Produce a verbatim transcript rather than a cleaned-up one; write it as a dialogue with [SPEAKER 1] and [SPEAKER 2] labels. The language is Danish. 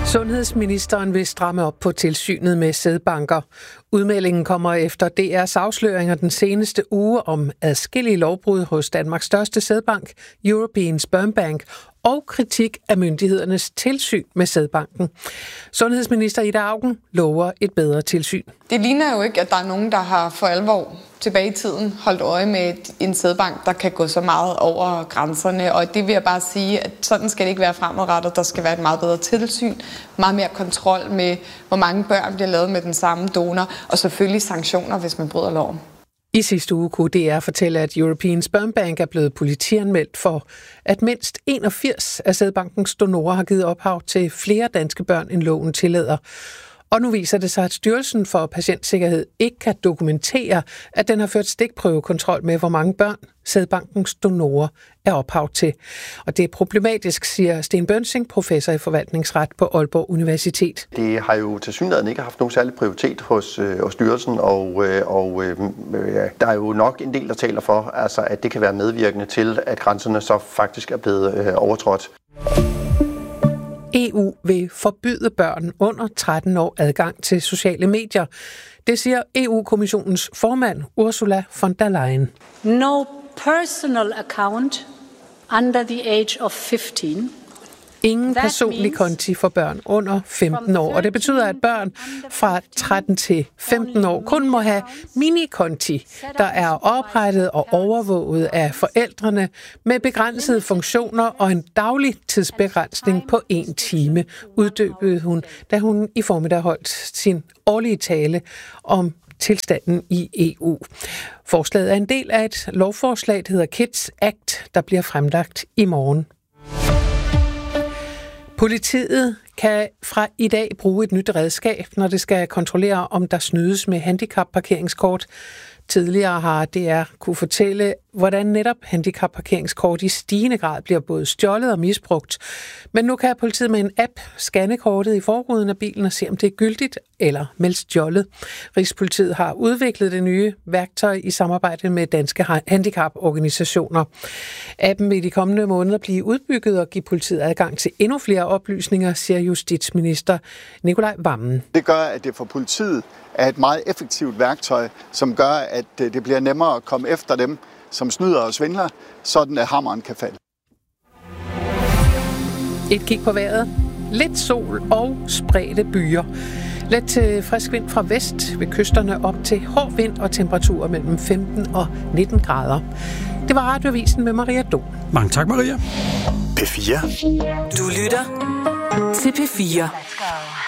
[SPEAKER 1] Sundhedsministeren vil stramme op på tilsynet med sædbanker. Udmeldingen kommer efter D R's afsløringer den seneste uge om adskillige lovbrud hos Danmarks største sædbank, European Sperm Bank, og kritik af myndighedernes tilsyn med sædbanken. Sundhedsminister Ida Auken lover et bedre tilsyn.
[SPEAKER 2] Det ligner jo ikke, at der er nogen, der har for alvor tilbage i tiden holdt øje med en sædbank, der kan gå så meget over grænserne. Og det vil jeg bare sige, at sådan skal det ikke være fremadrettet. Der skal være et meget bedre tilsyn, meget mere kontrol med, hvor mange børn bliver lavet med den samme donor, og selvfølgelig sanktioner, hvis man bryder loven.
[SPEAKER 1] I sidste uge kunne D R fortælle, at European Sperm Bank er blevet politianmeldt for, at mindst enogfirs af sædbankens donorer har givet ophav til flere danske børn, end loven tillader. Og nu viser det sig, at Styrelsen for Patientsikkerhed ikke kan dokumentere, at den har ført stikprøvekontrol med, hvor mange børn sædbankens donorer er ophav til. Og det er problematisk, siger Sten Bønsing, professor i forvaltningsret på Aalborg Universitet.
[SPEAKER 3] Det har jo tilsyneladende ikke haft nogen særlig prioritet hos, øh, hos styrelsen, og, øh, og øh, der er jo nok en del, der taler for, altså, at det kan være medvirkende til, at grænserne så faktisk er blevet øh, overtrådt.
[SPEAKER 1] E U vil forbyde børn under tretten år adgang til sociale medier. Det siger E U-kommissionens formand Ursula von der Leyen.
[SPEAKER 4] No personal account under the age of fifteen.
[SPEAKER 1] Ingen personlig konti for børn under femten år, og det betyder, at børn fra tretten til femten år kun må have minikonti, der er oprettet og overvåget af forældrene med begrænsede funktioner og en daglig tidsbegrænsning på en time, uddybede hun, da hun i formiddag holdt sin årlige tale om tilstanden i E U. Forslaget er en del af et lovforslag, der hedder Kids Act, der bliver fremlagt i morgen. Politiet kan fra i dag bruge et nyt redskab, når det skal kontrollere, om der snydes med handicapparkeringskort. Tidligere har D R kunne fortælle, hvordan netop handicapparkeringskort i stigende grad bliver både stjålet og misbrugt. Men nu kan politiet med en app scanne kortet i forruden af bilen og se, om det er gyldigt eller meldt stjålet. Rigspolitiet har udviklet det nye værktøj i samarbejde med danske handicaporganisationer. Appen vil i de kommende måneder blive udbygget og give politiet adgang til endnu flere oplysninger, siger justitsminister Nicolai Wammen.
[SPEAKER 5] Det gør, at det for politiet er et meget effektivt værktøj, som gør, at det bliver nemmere at komme efter dem, som snyder og svindler, sådan at hammeren kan falde.
[SPEAKER 1] Et kig på vejret. Lidt sol og spredte byer. Let til frisk vind fra vest ved kysterne op til hård vind og temperaturer mellem femten og nitten grader. Det var Radioavisen med Maria Dom.
[SPEAKER 6] Mange tak, Maria.
[SPEAKER 7] P fire.
[SPEAKER 8] Du lytter til P fire.